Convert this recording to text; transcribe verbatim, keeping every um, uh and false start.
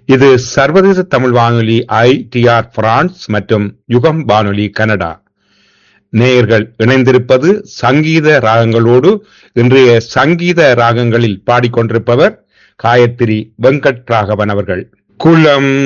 இது சர்வதேச தமிழ் வானொலி ஐ டி ஆர் பிரான்ஸ் மற்றும் யுகம் வானொலி கனடா. நேயர்கள் இணைந்திருப்பது சங்கீத ராகங்களோடு. இன்றைய சங்கீத ராகங்களில் பாடிக்கொண்டிருப்பவர் காயத்ரி வெங்கட் ராகவன் அவர்கள். குலம்